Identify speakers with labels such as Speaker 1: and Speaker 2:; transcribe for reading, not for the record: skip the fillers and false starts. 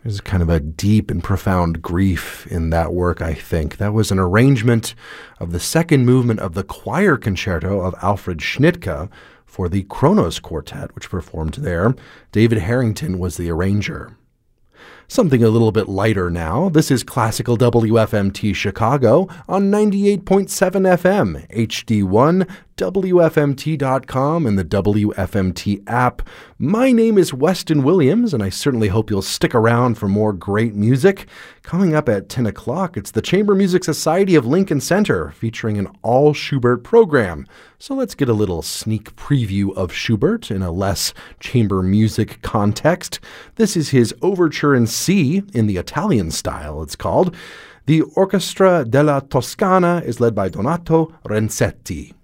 Speaker 1: There's kind of a deep and profound grief in that work, I think. That was an arrangement of the second movement of the choir concerto of Alfred Schnittke for the Kronos Quartet, which performed there. David Harrington was the arranger. Something a little bit lighter now. This is Classical WFMT Chicago on 98.7 FM, HD1, WFMT.com, and the WFMT app. My name is Weston Williams, and I certainly hope you'll stick around for more great music. Coming up at 10 o'clock, it's the Chamber Music Society of Lincoln Center, featuring an all Schubert program. So let's get a little sneak preview of Schubert in a less chamber music context. This is his Overture in C, in the Italian style, it's called. The Orchestra della Toscana is led by Donato Renzetti.